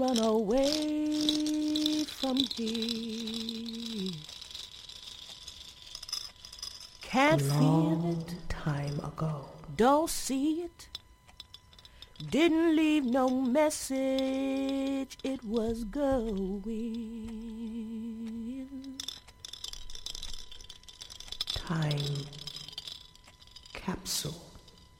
run away from here. Can't feel it. Time ago. Don't see it. Didn't leave no message. It was going. Time capsule.